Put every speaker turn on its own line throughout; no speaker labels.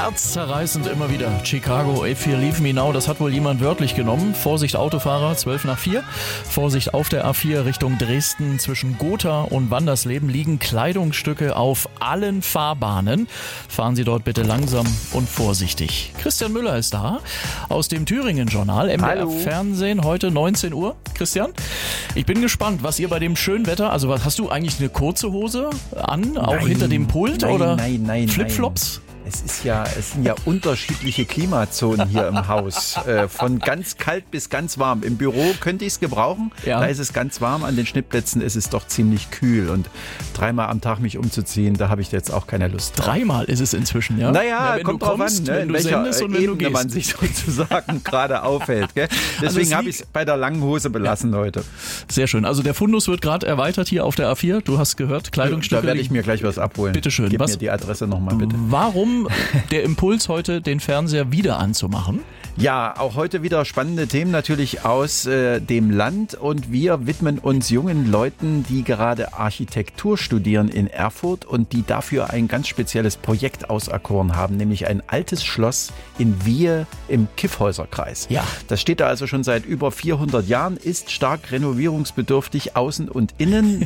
Herzzerreißend immer wieder. Chicago, If You Leave Me Now, das hat wohl jemand wörtlich genommen. Vorsicht Autofahrer, 4:12. Vorsicht auf der A4 Richtung Dresden. Zwischen Gotha und Wandersleben liegen Kleidungsstücke auf allen Fahrbahnen. Fahren Sie dort bitte langsam und vorsichtig. Christian Müller ist da aus dem Thüringen-Journal, MDR Fernsehen, heute 19 Uhr. Christian, ich bin gespannt, was ihr bei dem schönen Wetter, also hast du eigentlich eine kurze Hose an, auch hinter dem Pult oder Flipflops?
Es sind ja unterschiedliche Klimazonen hier im Haus. Von ganz kalt bis ganz warm. Im Büro könnte ich es gebrauchen. Ja. Da ist es ganz warm. An den Schnittplätzen ist es doch ziemlich kühl. Und 3-mal am Tag mich umzuziehen, da habe ich jetzt auch keine Lust drauf.
3-mal ist es inzwischen, ja?
Naja, kommt drauf an, ne? In welcher Ebene man sich sozusagen gerade aufhält. Gell? Deswegen habe ich es bei der langen Hose belassen heute.
Sehr schön. Also der Fundus wird gerade erweitert hier auf der A4. Du hast gehört, Kleidungsstücke.
Da werde ich mir gleich was abholen.
Bitte schön.
Gib mir die Adresse nochmal, bitte.
Warum der Impuls heute, den Fernseher wieder anzumachen?
Ja, auch heute wieder spannende Themen natürlich aus dem Land und wir widmen uns jungen Leuten, die gerade Architektur studieren in Erfurt und die dafür ein ganz spezielles Projekt auserkoren haben, nämlich ein altes Schloss in Wiehe im Kyffhäuserkreis.
Ja.
Das steht da also schon seit über 400 Jahren, ist stark renovierungsbedürftig, außen und innen.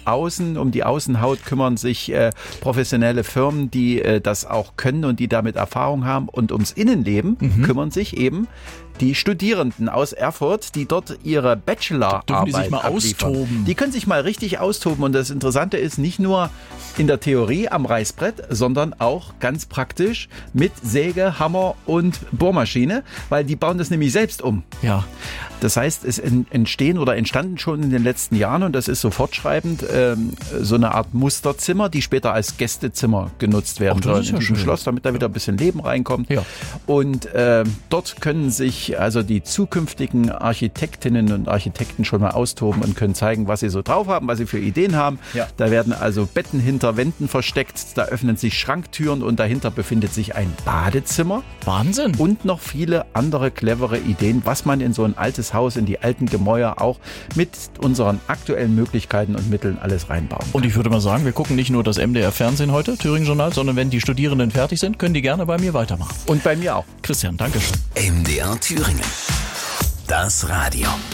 Um die Außenhaut kümmern sich professionelle Firmen, die das auch können und die damit Erfahrung haben, und ums Innenleben kümmern sich eben die Studierenden aus Erfurt, die dort ihre Bachelorarbeit
sich mal austoben.
Die können sich mal richtig austoben und das Interessante ist, nicht nur in der Theorie am Reißbrett, sondern auch ganz praktisch mit Säge, Hammer und Bohrmaschine, weil die bauen das nämlich selbst um.
Ja.
Das heißt, es entstanden schon in den letzten Jahren, und das ist so fortschreibend, so eine Art Musterzimmer, die später als Gästezimmer genutzt werden sollen in diesem Schloss, damit da wieder ein bisschen Leben reinkommt. Ja. Und dort können sich also die zukünftigen Architektinnen und Architekten schon mal austoben und können zeigen, was sie so drauf haben, was sie für Ideen haben. Ja. Da werden also Betten hinter Wänden versteckt, da öffnen sich Schranktüren und dahinter befindet sich ein Badezimmer.
Wahnsinn!
Und noch viele andere clevere Ideen, was man in so ein altes Haus, in die alten Gemäuer auch mit unseren aktuellen Möglichkeiten und Mitteln alles reinbauen kann.
Und ich würde mal sagen, wir gucken nicht nur das MDR Fernsehen heute, Thüringen-Journal, sondern wenn die Studierenden fertig sind, können die gerne bei mir weitermachen.
Und bei mir auch.
Christian, danke schön.
MDR Thüringen. Das Radio.